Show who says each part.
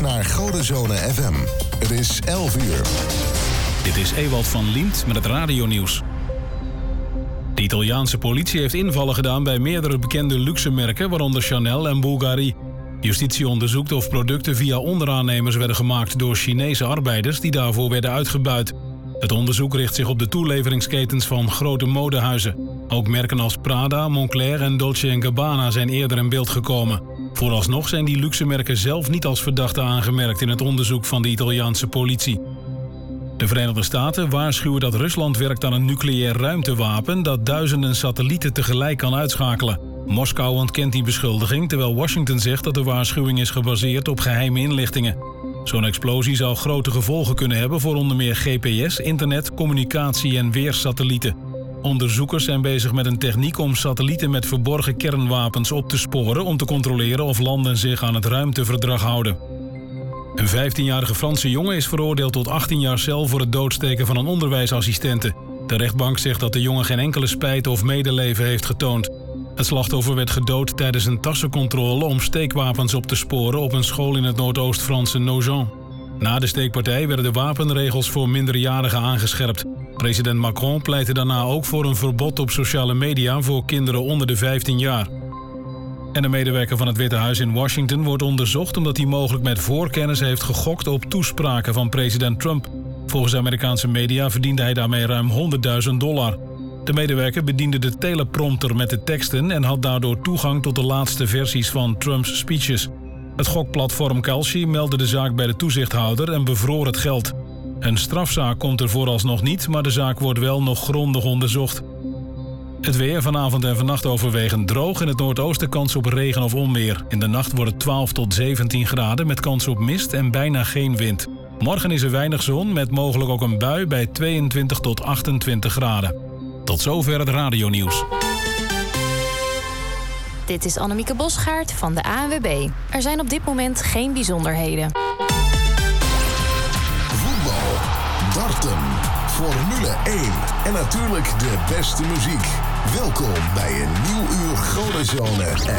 Speaker 1: naar Godezone FM. Het is 11 uur.
Speaker 2: Dit is Ewald van Liemt met het radionieuws. De Italiaanse politie heeft invallen gedaan bij meerdere bekende luxemerken, waaronder Chanel en Bulgari. Justitie onderzoekt of producten via onderaannemers werden gemaakt door Chinese arbeiders die daarvoor werden uitgebuit. Het onderzoek richt zich op de toeleveringsketens van grote modehuizen. Ook merken als Prada, Moncler en Dolce & Gabbana zijn eerder in beeld gekomen. Vooralsnog zijn die luxemerken zelf niet als verdachte aangemerkt in het onderzoek van de Italiaanse politie. De Verenigde Staten waarschuwen dat Rusland werkt aan een nucleair ruimtewapen dat duizenden satellieten tegelijk kan uitschakelen. Moskou ontkent die beschuldiging, terwijl Washington zegt dat de waarschuwing is gebaseerd op geheime inlichtingen. Zo'n explosie zou grote gevolgen kunnen hebben voor onder meer GPS, internet, communicatie en weersatellieten. Onderzoekers zijn bezig met een techniek om satellieten met verborgen kernwapens op te sporen om te controleren of landen zich aan het ruimteverdrag houden. Een 15-jarige Franse jongen is veroordeeld tot 18 jaar cel voor het doodsteken van een onderwijsassistente. De rechtbank zegt dat de jongen geen enkele spijt of medeleven heeft getoond. Het slachtoffer werd gedood tijdens een tassencontrole om steekwapens op te sporen op een school in het Noordoost-Franse Nogent. Na de steekpartij werden de wapenregels voor minderjarigen aangescherpt. President Macron pleitte daarna ook voor een verbod op sociale media voor kinderen onder de 15 jaar. En de medewerker van het Witte Huis in Washington wordt onderzocht omdat hij mogelijk met voorkennis heeft gegokt op toespraken van president Trump. Volgens Amerikaanse media verdiende hij daarmee ruim $100.000. De medewerker bediende de teleprompter met de teksten en had daardoor toegang tot de laatste versies van Trumps speeches. Het gokplatform Kalshi meldde de zaak bij de toezichthouder en bevroor het geld. Een strafzaak komt er vooralsnog niet, maar de zaak wordt wel nog grondig onderzocht. Het weer vanavond en vannacht overwegend droog. In het noordoosten kans op regen of onweer. In de nacht wordt het 12 tot 17 graden met kans op mist en bijna geen wind. Morgen is er weinig zon met mogelijk ook een bui bij 22 tot 28 graden. Tot zover het radionieuws.
Speaker 3: Dit is Annemieke Bosgaard van de ANWB. Er zijn op dit moment geen bijzonderheden.
Speaker 1: Voetbal, darten, Formule 1 en natuurlijk de beste muziek. Welkom bij een nieuw uur Godezone